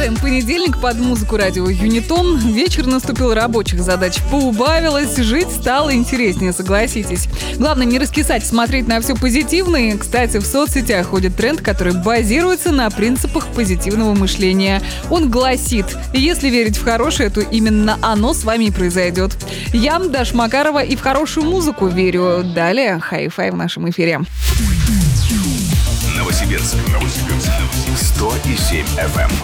Продолжаем понедельник под музыку радио Юнитон. Вечер наступил, рабочих задач поубавилось, жить стало интереснее, согласитесь. Главное не раскисать, смотреть на все позитивное. Кстати, в соцсетях ходит тренд, который базируется на принципах позитивного мышления. Он гласит: если верить в хорошее, то именно оно с вами и произойдет. Я, Даша Макарова, и в хорошую музыку верю. Далее хай-фай в нашем эфире. Новосибирск. 100,7 FM.